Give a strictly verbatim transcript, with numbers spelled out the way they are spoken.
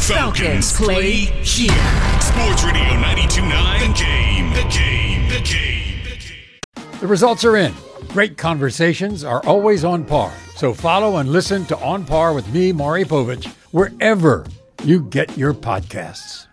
Falcons play here. Sports Radio ninety-two point nine. The game. The game. The game. The game. The results are in. Great conversations are always on par. So follow and listen to On Par with me, Maury Povich, wherever you get your podcasts.